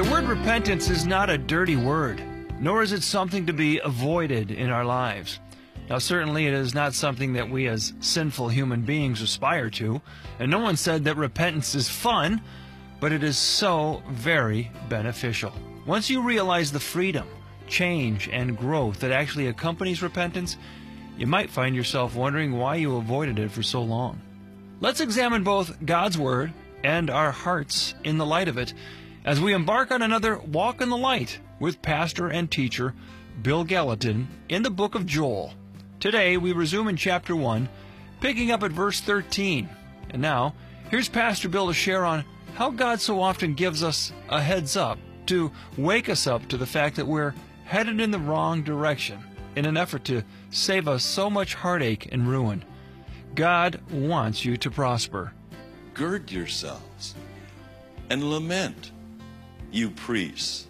The word repentance is not a dirty word, nor is it something to be avoided in our lives. Now, certainly it is not something that we as sinful human beings aspire to, and no one said that repentance is fun, but it is so very beneficial. Once you realize the freedom, change, and growth that actually accompanies repentance, you might find yourself wondering why you avoided it for so long. Let's examine both God's Word and our hearts in the light of it as we embark on another Walk in the Light with pastor and teacher Bill Gallatin in the book of Joel. Today we resume in chapter 1, picking up at verse 13. And now, here's Pastor Bill to share on how God so often gives us a heads up to wake us up to the fact that we're headed in the wrong direction in an effort to save us so much heartache and ruin. God wants you to prosper. Gird yourselves and lament, you priests.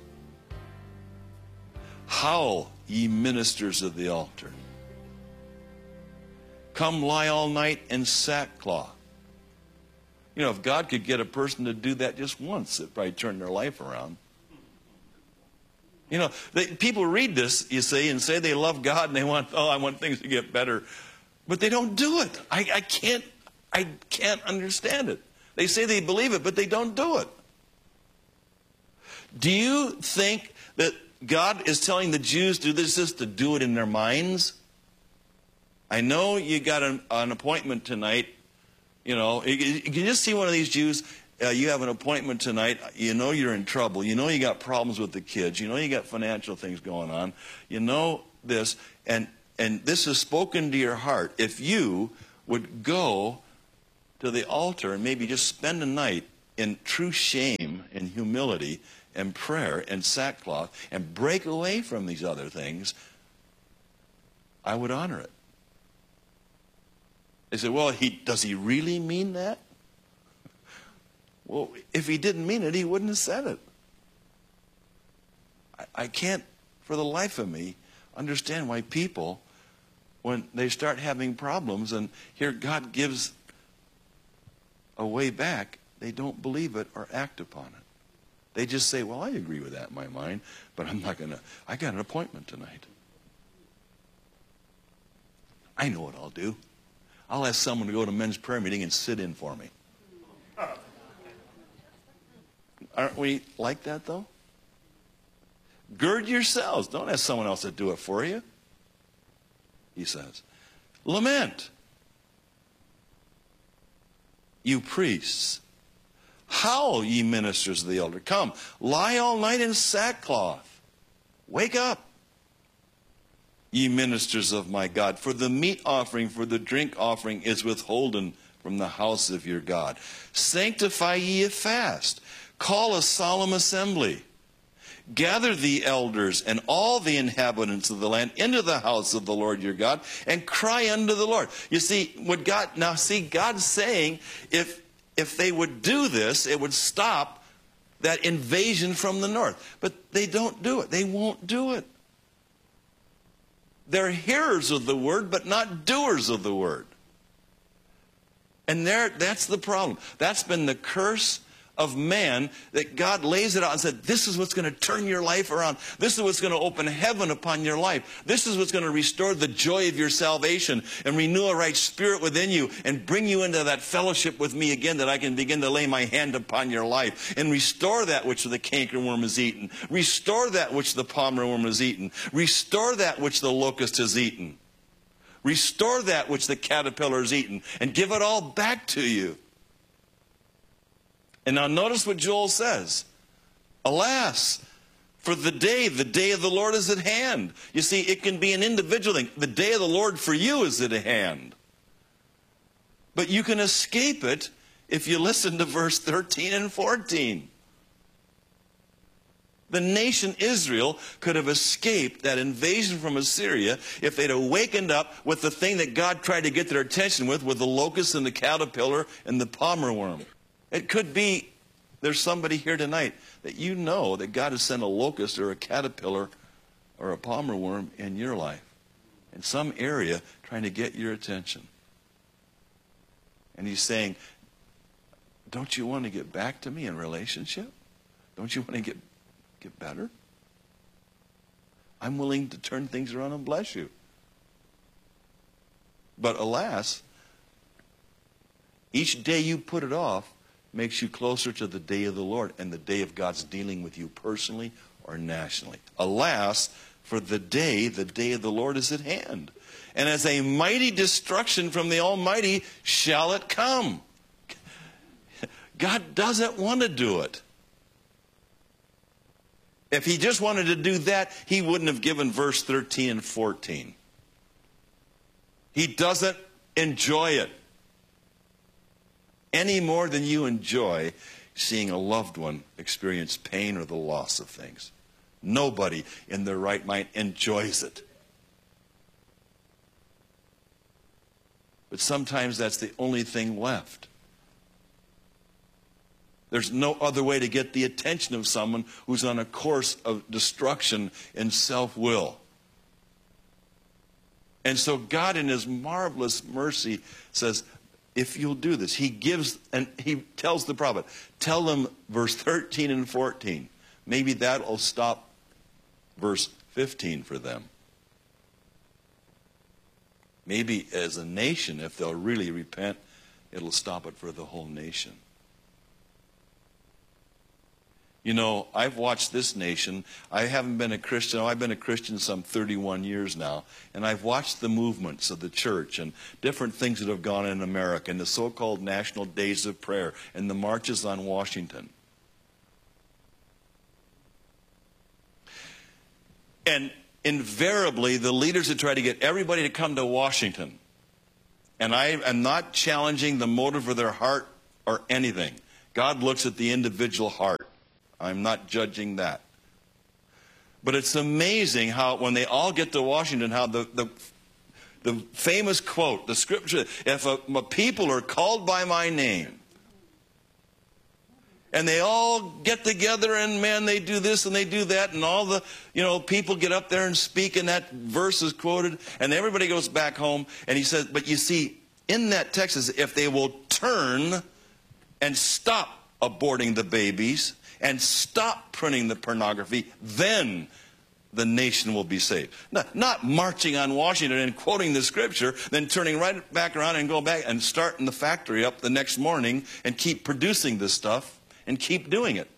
Howl, ye ministers of the altar. Come lie all night in sackcloth. You know, if God could get a person to do that just once, it'd probably turn their life around. You know, people read this, you see, and say they love God and they want, I want things to get better. But they don't do it. I can't understand it. They say they believe it, but they don't do it. Do you think that God is telling the Jews to do this just to do it in their minds? I know you got an appointment tonight. You know, you can just see one of these Jews. You have an appointment tonight. You know you're in trouble. You know you got problems with the kids. You know you got financial things going on. You know this, and this is spoken to your heart. If you would go to the altar and maybe just spend a night in true shame and humility and prayer and sackcloth and break away from these other things, I would honor it. They say, well, does he really mean that? Well, if he didn't mean it, he wouldn't have said it. I can't, for the life of me, understand why people, when they start having problems and here God gives a way back, they don't believe it or act upon it. They just say, well, I agree with that in my mind, but I'm not going to, I got an appointment tonight. I know what I'll do. I'll ask someone to go to men's prayer meeting and sit in for me. Aren't we like that, though? Gird yourselves. Don't ask someone else to do it for you. He says, lament, you priests. Howl, ye ministers of the altar. Come, lie all night in sackcloth. Wake up, ye ministers of my God. For the meat offering, for the drink offering is withholden from the house of your God. Sanctify ye a fast. Call a solemn assembly. Gather the elders and all the inhabitants of the land into the house of the Lord your God and cry unto the Lord. You see, God's saying if they would do this, it would stop that invasion from the north. But they don't do it. They won't do it. They're hearers of the word, but not doers of the word. And that's the problem. That's been the curse of man, that God lays it out and said, this is what's going to turn your life around. This is what's going to open heaven upon your life. This is what's going to restore the joy of your salvation and renew a right spirit within you and bring you into that fellowship with me again, that I can begin to lay my hand upon your life and restore that which the cankerworm has eaten. Restore that which the palmerworm has eaten. Restore that which the locust has eaten. Restore that which the caterpillar has eaten and give it all back to you. And now notice what Joel says. Alas, for the day of the Lord is at hand. You see, it can be an individual thing. The day of the Lord for you is at hand. But you can escape it if you listen to verse 13 and 14. The nation Israel could have escaped that invasion from Assyria if they'd awakened up with the thing that God tried to get their attention with the locust and the caterpillar and the palmerworm. It could be there's somebody here tonight that you know that God has sent a locust or a caterpillar or a palmerworm in your life, in some area trying to get your attention. And he's saying, don't you want to get back to me in relationship? Don't you want to get get better. I'm willing to turn things around and bless you. But alas, each day you put it off makes you closer to the day of the Lord and the day of God's dealing with you personally or nationally. Alas, for the day of the Lord is at hand. And as a mighty destruction from the Almighty shall it come. God doesn't want to do it. If he just wanted to do that, he wouldn't have given verse 13 and 14. He doesn't enjoy it any more than you enjoy seeing a loved one experience pain or the loss of things. Nobody in their right mind enjoys it. But sometimes that's the only thing left. There's no other way to get the attention of someone who's on a course of destruction and self-will. And so God in his marvelous mercy says, if you'll do this, he gives, and he tells the prophet, tell them verse 13 and 14. Maybe that will stop verse 15 for them. Maybe as a nation, if they'll really repent, it'll stop it for the whole nation. You know, I've watched this nation. I haven't been a Christian. I've been a Christian some 31 years now. And I've watched the movements of the church and different things that have gone in America and the so-called National Days of Prayer and the marches on Washington. And invariably, the leaders that try to get everybody to come to Washington, and I am not challenging the motive of their heart or anything. God looks at the individual heart. I'm not judging that. But it's amazing how when they all get to Washington, how the famous quote, the scripture, if a people are called by my name, and they all get together and man, they do this and they do that, and all the people get up there and speak, and that verse is quoted, and everybody goes back home, and he says, but you see, in that text is if they will turn and stop aborting the babies, and stop printing the pornography, then the nation will be saved. Not marching on Washington and quoting the scripture, then turning right back around and go back and starting the factory up the next morning and keep producing this stuff and keep doing it.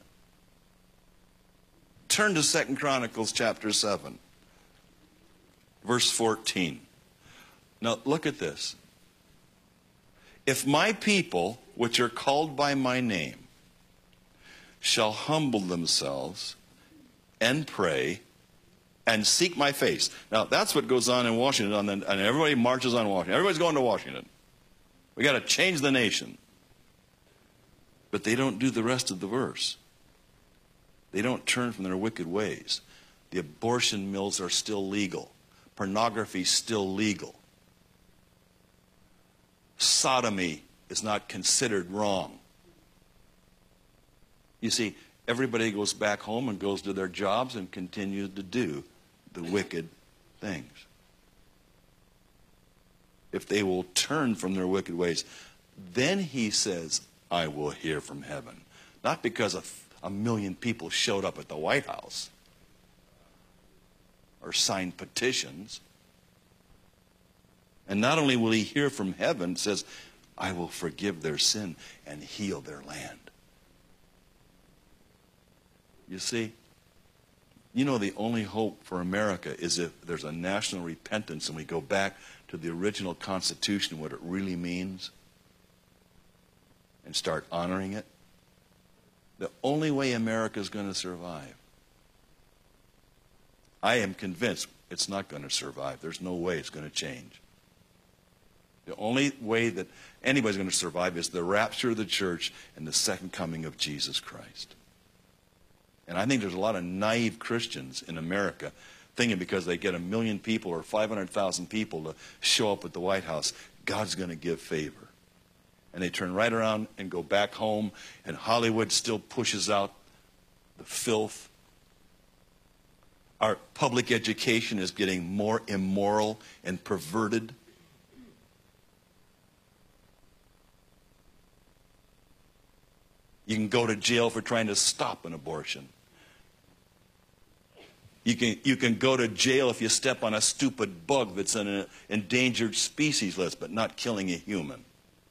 Turn to 2 Chronicles chapter 7, verse 14. Now look at this. If my people, which are called by my name, shall humble themselves and pray and seek my face. Now, that's what goes on in Washington, and everybody marches on Washington. Everybody's going to Washington. We got to change the nation. But they don't do the rest of the verse. They don't turn from their wicked ways. The abortion mills are still legal. Pornography is still legal. Sodomy is not considered wrong. You see, everybody goes back home and goes to their jobs and continues to do the wicked things. If they will turn from their wicked ways, then he says, I will hear from heaven. Not because a million people showed up at the White House or signed petitions. And not only will he hear from heaven, it says, I will forgive their sin and heal their land. You see, the only hope for America is if there's a national repentance and we go back to the original Constitution, what it really means, and start honoring it. The only way America is going to survive. I am convinced it's not going to survive. There's no way it's going to change. The only way that anybody's going to survive is the rapture of the church and the second coming of Jesus Christ. And I think there's a lot of naive Christians in America thinking because they get 1 million people or 500,000 people to show up at the White House, God's going to give favor. And they turn right around and go back home, and Hollywood still pushes out the filth. Our public education is getting more immoral and perverted. You can go to jail for trying to stop an abortion. You can go to jail if you step on a stupid bug that's on an endangered species list, but not killing a human.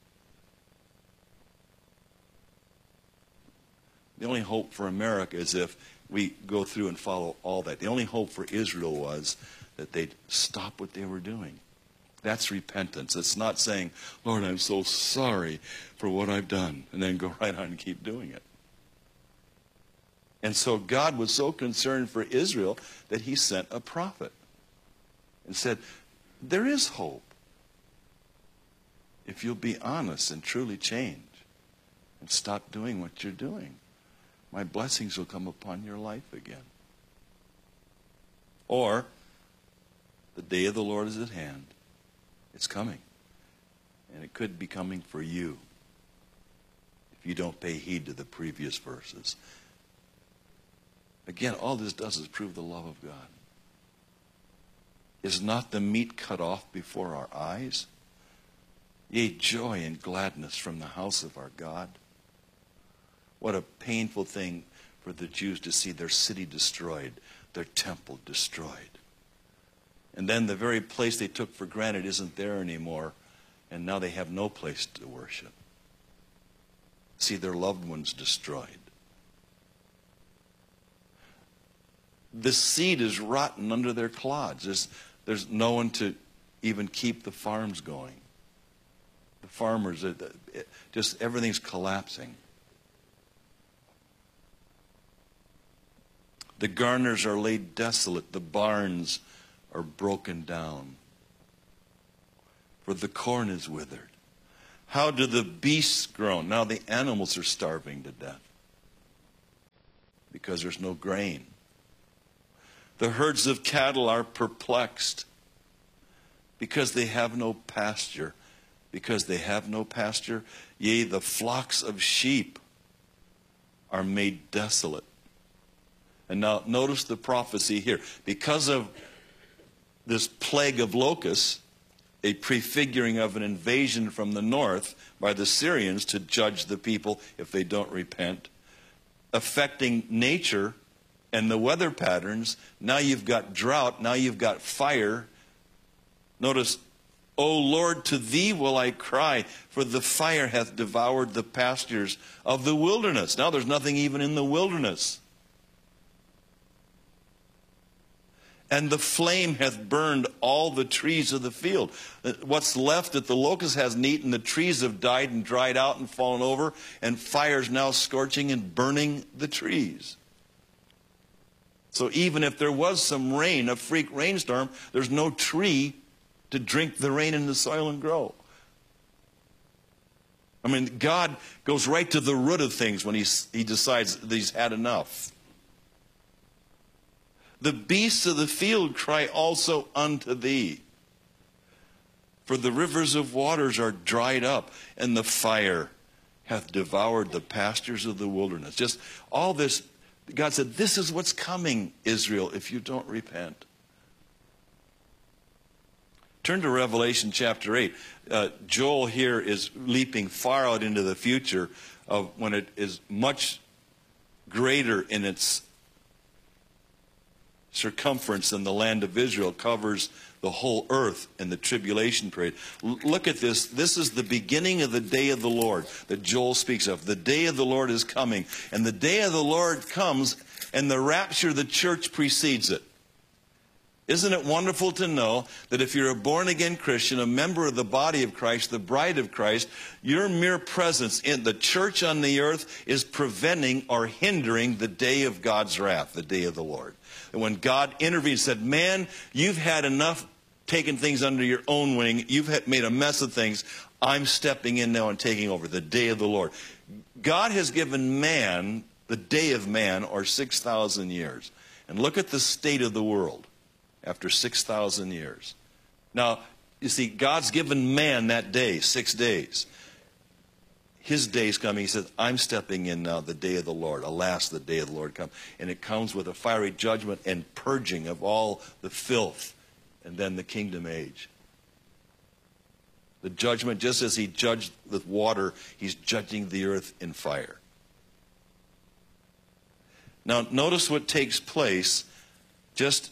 The only hope for America is if we go through and follow all that. The only hope for Israel was that they'd stop what they were doing. That's repentance. It's not saying, Lord, I'm so sorry for what I've done, and then go right on and keep doing it. And so God was so concerned for Israel that he sent a prophet and said, there is hope if you'll be honest and truly change and stop doing what you're doing. My blessings will come upon your life again. Or, the day of the Lord is at hand. It's coming. And it could be coming for you if you don't pay heed to the previous verses. Again, all this does is prove the love of God. Is not the meat cut off before our eyes? Yea, joy and gladness from the house of our God. What a painful thing for the Jews to see their city destroyed, their temple destroyed. And then the very place they took for granted isn't there anymore, and now they have no place to worship. See their loved ones destroyed. The seed is rotten under their clods. There's no one to even keep the farms going. The farmers, just everything's collapsing. The garners are laid desolate. The barns are broken down. For the corn is withered. How do the beasts groan? Now the animals are starving to death because there's no grain. The herds of cattle are perplexed because they have no pasture. Because they have no pasture, yea, the flocks of sheep are made desolate. And now notice the prophecy here. Because of this plague of locusts, a prefiguring of an invasion from the north by the Syrians to judge the people if they don't repent, affecting nature and the weather patterns. Now you've got drought, now you've got fire. Notice, O Lord, to thee will I cry, for the fire hath devoured the pastures of the wilderness. Now there's nothing even in the wilderness. And the flame hath burned all the trees of the field. What's left that the locust hasn't eaten, the trees have died and dried out and fallen over, and fire's now scorching and burning the trees. So even if there was some rain, a freak rainstorm, there's no tree to drink the rain in the soil and grow. I mean, God goes right to the root of things when he decides that he's had enough. The beasts of the field cry also unto thee. For the rivers of waters are dried up, and the fire hath devoured the pastures of the wilderness. Just all this, God said, this is what's coming, Israel, if you don't repent. Turn to Revelation chapter 8. Joel here is leaping far out into the future of when it is much greater in its circumference than the land of Israel, covers the whole earth in the tribulation period. Look at this. This is the beginning of the day of the Lord that Joel speaks of. The day of the Lord is coming. And the day of the Lord comes, and the rapture of the church precedes it. Isn't it wonderful to know that if you're a born-again Christian, a member of the body of Christ, the bride of Christ, your mere presence in the church on the earth is preventing or hindering the day of God's wrath, the day of the Lord. And when God intervened and said, man, you've had enough taking things under your own wing. You've made a mess of things. I'm stepping in now and taking over, the day of the Lord. God has given man the day of man, or 6,000 years. And look at the state of the world after 6,000 years. Now, you see, God's given man that day, 6 days. His day's coming. He says, I'm stepping in now, the day of the Lord. Alas, the day of the Lord comes. And it comes with a fiery judgment and purging of all the filth, and then the kingdom age. The judgment, just as he judged with water, he's judging the earth in fire. Now, notice what takes place Just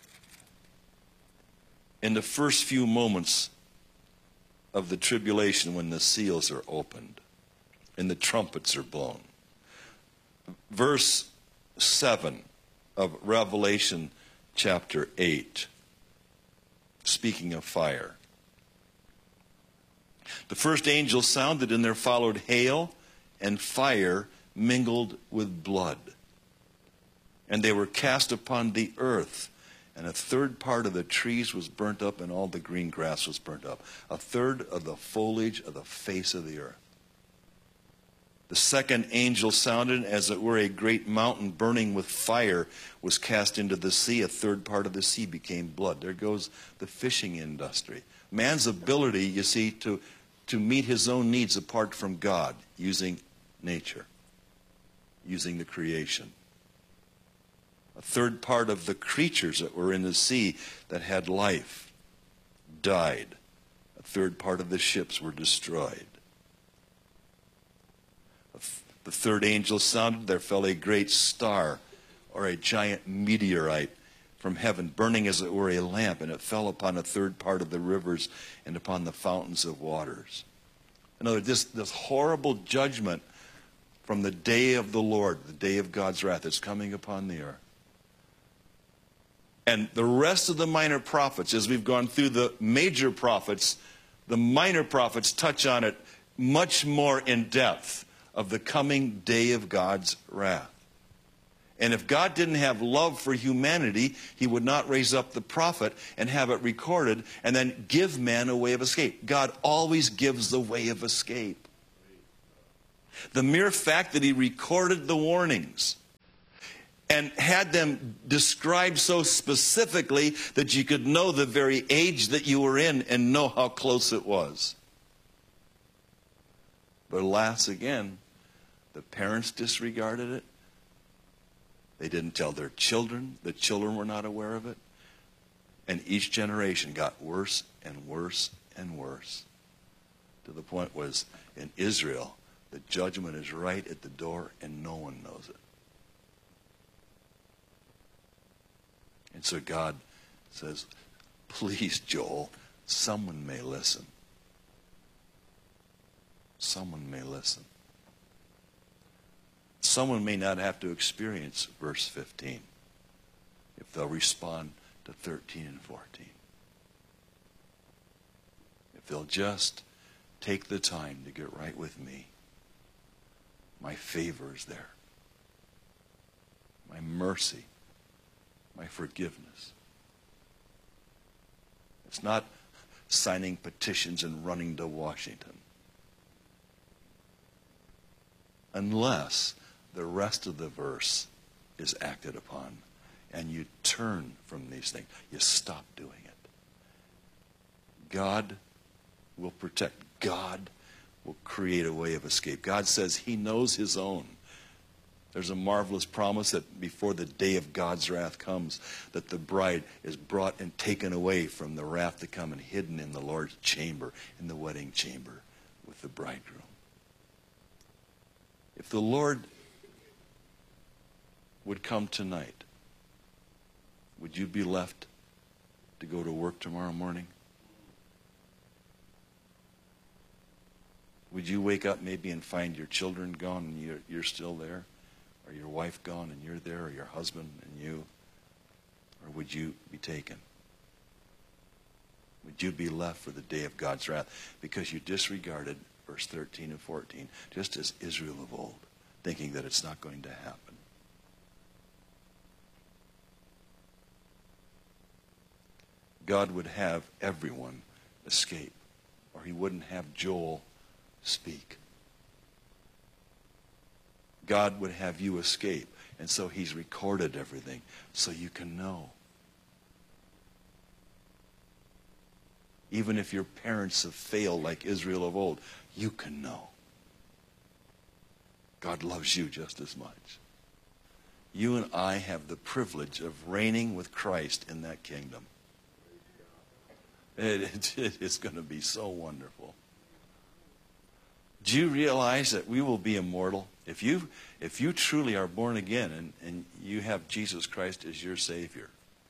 in the first few moments of the tribulation, when the seals are opened and the trumpets are blown. Verse 7 of Revelation chapter 8, speaking of fire. The first angel sounded, and there followed hail and fire mingled with blood. And they were cast upon the earth. And a third part of the trees was burnt up, and all the green grass was burnt up. A third of the foliage of the face of the earth. The second angel sounded, as it were a great mountain burning with fire was cast into the sea. A third part of the sea became blood. There goes the fishing industry. Man's ability, you see, to meet his own needs apart from God, using nature, using the creation. A third part of the creatures that were in the sea that had life died. A third part of the ships were destroyed. The third angel sounded. There fell a great star, or a giant meteorite from heaven, burning as it were a lamp, and it fell upon a third part of the rivers and upon the fountains of waters. In other words, this horrible judgment from the day of the Lord, the day of God's wrath, is coming upon the earth. And the rest of the minor prophets, as we've gone through the major prophets, the minor prophets touch on it much more in depth, of the coming day of God's wrath. And if God didn't have love for humanity, he would not raise up the prophet and have it recorded and then give man a way of escape. God always gives the way of escape. The mere fact that he recorded the warnings and had them described so specifically that you could know the very age that you were in and know how close it was. But alas, again, the parents disregarded it. They didn't tell their children. The children were not aware of it. And each generation got worse and worse and worse. To the point was, in Israel, the judgment is right at the door and no one knows it. And so God says, please, Joel, someone may listen. Someone may listen. Someone may not have to experience verse 15 if they'll respond to 13 and 14. If they'll just take the time to get right with me, my favor is there. My mercy, my forgiveness. It's not signing petitions and running to Washington. Unless the rest of the verse is acted upon and you turn from these things. You stop doing it. God will protect. God will create a way of escape. God says he knows his own. There's a marvelous promise that before the day of God's wrath comes, that the bride is brought and taken away from the wrath to come and hidden in the Lord's chamber, in the wedding chamber with the bridegroom. If the Lord would come tonight, would you be left to go to work tomorrow morning? Would you wake up maybe and find your children gone and you're still there? Or your wife gone and you're there? Or your husband and you? Or would you be taken? Would you be left for the day of God's wrath because you disregarded verse 13 and 14, just as Israel of old, thinking that it's not going to happen? God would have everyone escape, or he wouldn't have Joel speak. God would have you escape, and so he's recorded everything so you can know. Even if your parents have failed like Israel of old, you can know. God loves you just as much. You and I have the privilege of reigning with Christ in that kingdom. It is going to be so wonderful. Do you realize that we will be immortal? If you truly are born again and you have Jesus Christ as your Savior,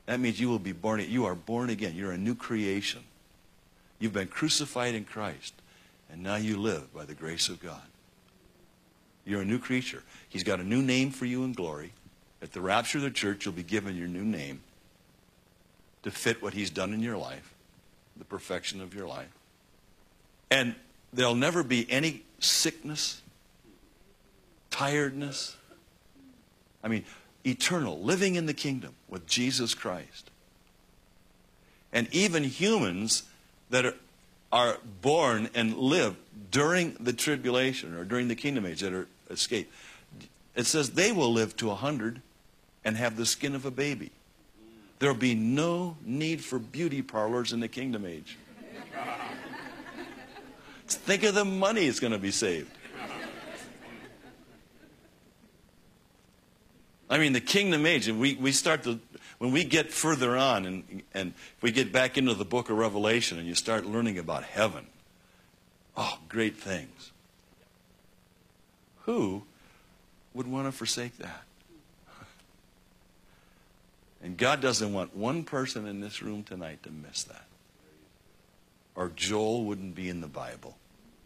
That means you will be born. You are born again. You're a new creation. You've been crucified in Christ, and now you live by the grace of God. You're a new creature. He's got a new name for you in glory. At the rapture of the church, you'll be given your new name to fit what he's done in your life, the perfection of your life. And there'll never be any sickness, tiredness. I mean, eternal, living in the kingdom with Jesus Christ. And even humans that are born and live during the tribulation or during the kingdom age that are escaped, it says they will live to 100 and have the skin of a baby. There will be no need for beauty parlors in the kingdom age. Think of the money it's going to be saved. I mean, the kingdom age, and we start to, when we get further on and if we get back into the book of Revelation and you start learning about heaven, oh, great things. Who would want to forsake that? And God doesn't want one person in this room tonight to miss that. Or Joel wouldn't be in the Bible.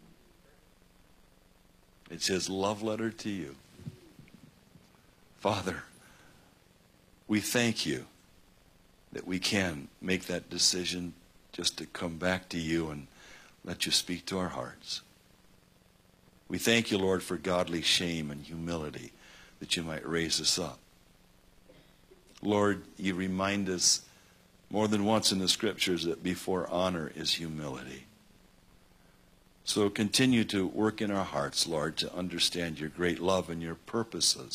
It's his love letter to you. Father, we thank you that we can make that decision just to come back to you and let you speak to our hearts. We thank you, Lord, for godly shame and humility, that you might raise us up. Lord, you remind us more than once in the scriptures that before honor is humility. So continue to work in our hearts, Lord, to understand your great love and your purposes